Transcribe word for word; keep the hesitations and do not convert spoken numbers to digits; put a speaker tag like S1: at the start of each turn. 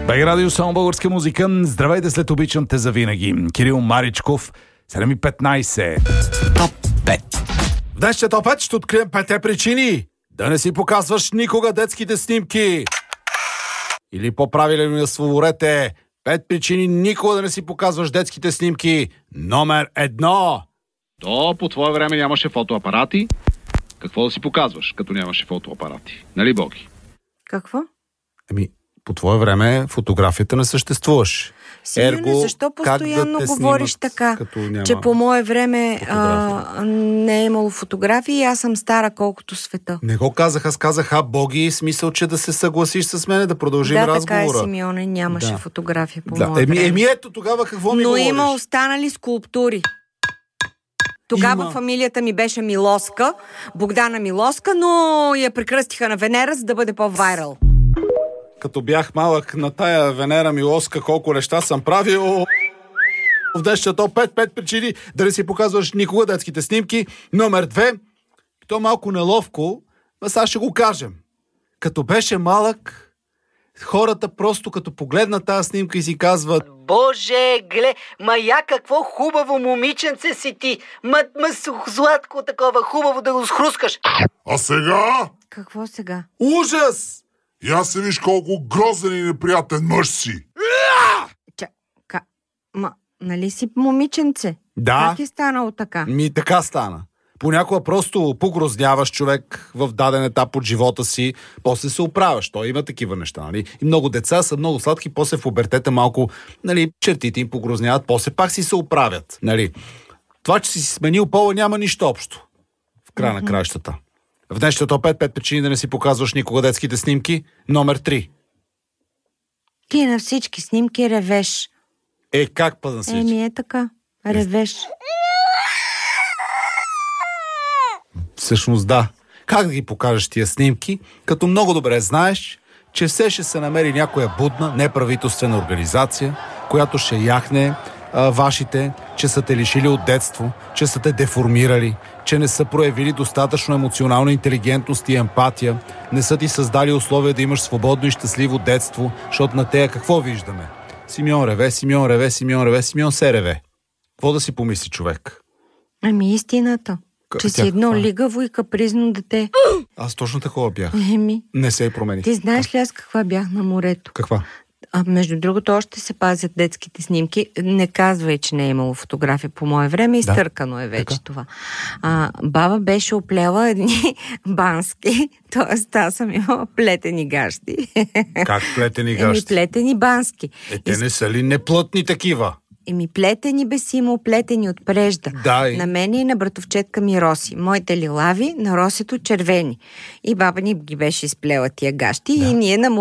S1: Бай радио, само българска музика. Здравейте, след обичам те завинаги. Кирил Маричков, седем и петнайсет. Топ пет. В днешния топ пет ще открием петте причини да не си показваш никога детските снимки. Или по-правилно да словорете: пет причини никога да не си показваш детските снимки. Номер едно.
S2: То по твое време нямаше фотоапарати. Какво да си показваш, като нямаше фотоапарати? Нали, Боги?
S3: Какво?
S1: Ами, по твое време фотографията не съществуваше.
S3: Сигурно, защо постоянно да говориш така, че по мое време а, не е имало фотографии и аз съм стара колкото света?
S1: Не го казах, аз казах, а Боги, смисъл, че да се съгласиш с мене, да продължим
S3: да,
S1: разговора.
S3: Да, така е, Симеоне, нямаше да. фотография по
S1: да.
S3: мое
S1: еми,
S3: време.
S1: Еми ето тогава какво ми
S3: Но
S1: говориш?
S3: има останали скулптури. Тогава
S1: Има.
S3: Фамилията ми беше Милоска, Богдана Милоска, но я прекръстиха на Венера, за да бъде по-вайрал.
S1: Като бях малък, на тая Венера Милоска колко неща съм правил. В днешния топ пет, пет причини да не си показваш никога детските снимки. Номер две. То малко неловко, но сега ще го кажем. Като беше малък, хората просто като погледнат тази снимка и си казват:
S4: Боже, гле, ма я какво хубаво момиченце си ти. Ма, ма златко такова, хубаво да го схрускаш.
S5: А сега?
S3: Какво сега?
S1: ужас!
S5: И аз се виж колко грозен и неприятен мъж си.
S3: Ча, ка, ма, нали си момиченце?
S1: Да.
S3: Как е станало така?
S1: Ми така стана. Понякога просто погрозняваш човек в даден етап от живота си, после се оправяш. Той има такива неща, нали? И много деца са много сладки, после в пубертета малко, нали, чертите им погрозняват, после пак си се оправят, нали? Това, че си сменил пола, няма нищо общо в края mm-hmm. на краищата. В днешния топ пет, пет причини да не си показваш никога детските снимки. Номер три.
S3: Ти на всички снимки ревеш.
S1: Е, как па на всички?
S3: Еми е така. Ревеш.
S1: Всъщност да. Как да ги покажеш тия снимки, като много добре знаеш, че все ще се намери някоя будна, неправителствена организация, която ще яхне а, вашите, че са те лишили от детство, че са те деформирали, че не са проявили достатъчно емоционална интелигентност и емпатия, не са ти създали условия да имаш свободно и щастливо детство, защото на тея какво виждаме? Симеон реве, Симеон реве, Симеон реве, Симеон се реве. Какво да си помисли човек?
S3: Ами истината.
S1: К-
S3: че
S1: тя,
S3: си едно
S1: а?
S3: лигаво и капризно дете.
S1: Аз точно такова бях.
S3: Еми.
S1: Не се и промени.
S3: Ти знаеш ли аз каква бях на морето?
S1: Каква?
S3: А между другото, още се пазят детските снимки. Не казвай, че не е имало фотография по мое време. Изтъркано е вече така. Това. А, баба беше оплела едни бански, т.е. аз съм имала плетени гащи.
S1: Как плетени гащи?
S3: Еми плетени бански.
S1: Е, те не са ли неплътни такива?
S3: Еми плетени бе си имал, плетени от прежда.
S1: Да, и...
S3: На мене и на братовчетка ми Роси. Моите лилави, на Росито червени. И баба ни ги беше изплела тия гащи да. И ние на